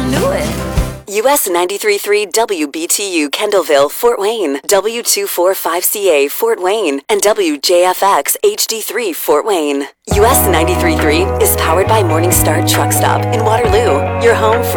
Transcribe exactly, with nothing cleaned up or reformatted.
knew it. U S ninety-three point three W B T U Kendallville, Fort Wayne, W two forty-five C A Fort Wayne, and W J F X H D three Fort Wayne. U S ninety-three point three is powered by Morningstar Truck Stop in Waterloo, your home for